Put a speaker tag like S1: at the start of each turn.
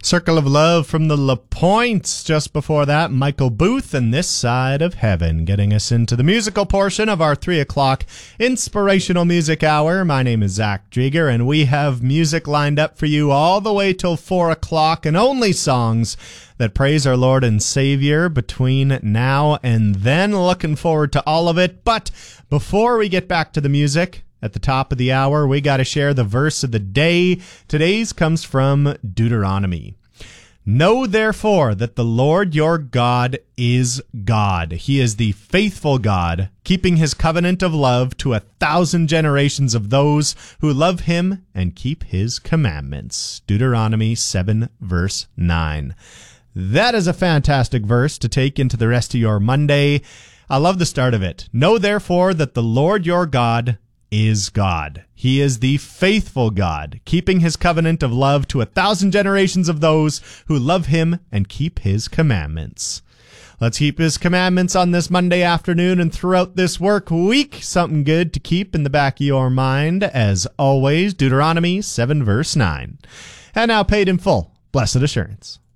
S1: Circle of Love from the La Pointes. Just before that, Michael Booth and This Side of Heaven, getting us into the musical portion of our 3 o'clock Inspirational Music Hour. My name is Zach Drieger, and we have music lined up for you all the way till 4 o'clock, and only songs that praise our Lord and Savior between now and then. Looking forward to all of it. But before we get back to the music, at the top of the hour, we got to share the verse of the day. Today's comes from Deuteronomy. Know therefore that the Lord your God is God. He is the faithful God, keeping his covenant of love to 1,000 generations of those who love him and keep his commandments. Deuteronomy 7, verse 9. That is a fantastic verse to take into the rest of your Monday. I love the start of it. Know therefore that the Lord your God is God. He is the faithful God, keeping his covenant of love to 1,000 generations of those who love him and keep his commandments. Let's keep his commandments on this Monday afternoon and throughout this work week. Something good to keep in the back of your mind. As always, Deuteronomy 7, verse 9. And now paid in full. Blessed assurance.